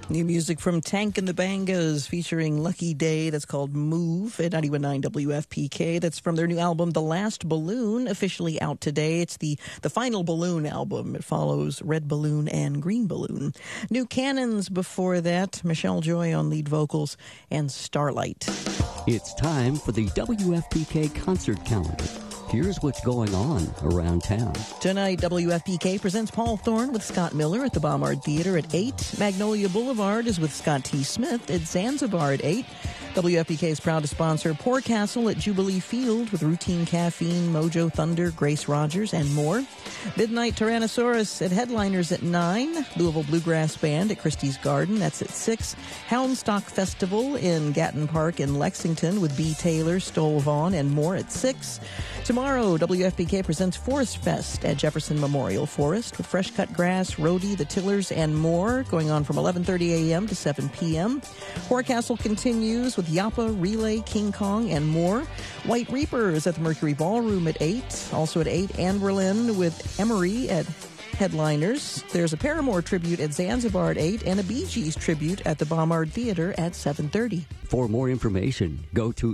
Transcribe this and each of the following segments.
New music from Tank and the Bangas featuring Lucky Day. That's called Move at 91.9 WFPK. That's from their new album, The Last Balloon, officially out today. It's the final Balloon album. It follows Red Balloon and Green Balloon. New Cannons before that, Michelle Joy on lead vocals, and Starlight. It's time for the WFPK concert calendar. Here's what's going on around town. Tonight, WFPK presents Paul Thorne with Scott Miller at the Bombard Theater at 8. Magnolia Boulevard is with Scott T. Smith at Zanzibar at 8. WFPK is proud to sponsor Pour Castle at Jubilee Field with Routine Caffeine, Mojo Thunder, Grace Rogers, and more. Midnight Tyrannosaurus at Headliners at 9. Louisville Bluegrass Band at Christie's Garden, that's at 6. Houndstock Festival in Gatton Park in Lexington with B. Taylor, Stoll Vaughn, and more at 6. Tomorrow, WFPK presents Forest Fest at Jefferson Memorial Forest with fresh cut grass, roadie, the Tillers, and more, going on from 11:30 a.m. to 7 p.m. Horcastle continues with Yappa, Relay, King Kong, and more. White Reapers at the Mercury Ballroom at 8. Also at 8, Anne Berlin with Emery at Headliners. There's a Paramore tribute at Zanzibar at 8 and a Bee Gees tribute at the Bombard Theater at 7:30. For more information, go to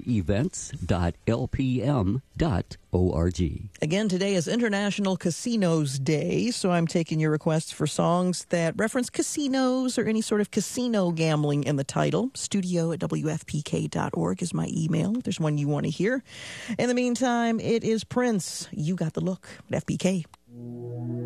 events.lpm.org. Again, today is International Casinos Day, so I'm taking your requests for songs that reference casinos or any sort of casino gambling in the title. studio@wfpk.org is my email if there's one you want to hear. In the meantime, it is Prince, You Got the Look at FPK.